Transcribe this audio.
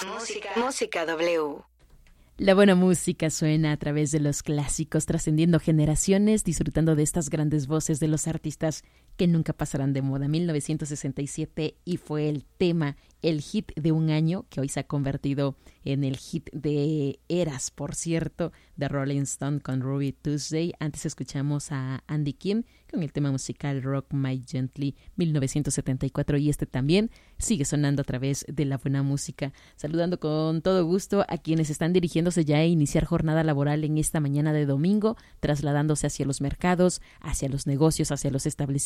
Música W. La buena música suena a través de los clásicos, trascendiendo generaciones, disfrutando de estas grandes voces de los artistas que nunca pasarán de moda. 1967 y fue el tema, el hit de un año, que hoy se ha convertido en el hit de eras, por cierto, de Rolling Stone con Ruby Tuesday. Antes escuchamos a Andy Kim con el tema musical Rock My Gently, 1974, y este también sigue sonando a través de la buena música. Saludando con todo gusto a quienes están dirigiéndose ya a iniciar jornada laboral en esta mañana de domingo, trasladándose hacia los mercados, hacia los negocios, hacia los establecimientos